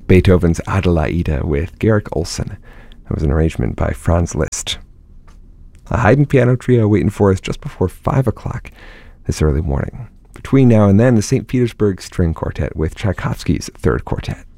Beethoven's Adelaide with Garrick Olson. That was an arrangement by Franz Liszt. A Haydn piano trio waiting for us just before 5 o'clock this early morning. Between now and then, the St. Petersburg String Quartet with Tchaikovsky's Third Quartet.